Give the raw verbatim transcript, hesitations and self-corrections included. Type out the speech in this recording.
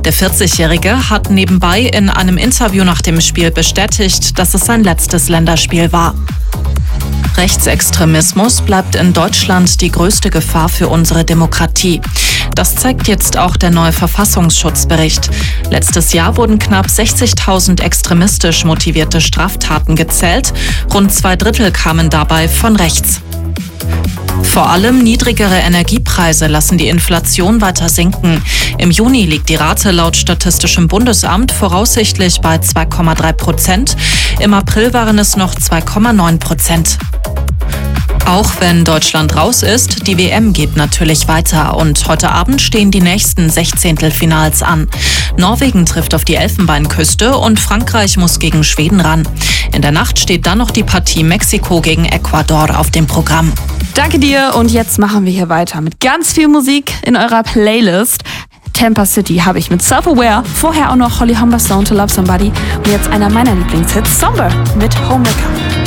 Der vierzigjährige hat nebenbei in einem Interview nach dem Spiel bestätigt, dass es sein letztes Länderspiel war. Rechtsextremismus bleibt in Deutschland die größte Gefahr für unsere Demokratie. Das zeigt jetzt auch der neue Verfassungsschutzbericht. Letztes Jahr wurden knapp sechzigtausend extremistisch motivierte Straftaten gezählt. Rund zwei Drittel kamen dabei von rechts. Vor allem niedrigere Energiepreise lassen die Inflation weiter sinken. Im Juni liegt die Rate laut Statistischem Bundesamt voraussichtlich bei zwei Komma drei Prozent. Im April waren es noch zwei Komma neun Prozent. Auch wenn Deutschland raus ist, die W M geht natürlich weiter und heute Abend stehen die nächsten Sechzehntelfinals an. Norwegen trifft auf die Elfenbeinküste und Frankreich muss gegen Schweden ran. In der Nacht steht dann noch die Partie Mexiko gegen Ecuador auf dem Programm. Danke dir und jetzt machen wir hier weiter mit ganz viel Musik in eurer Playlist. Tampa City habe ich mit Self-Aware, vorher auch noch Holly Humberstone to Love Somebody und jetzt einer meiner Lieblingshits, Somber mit Homewrecker.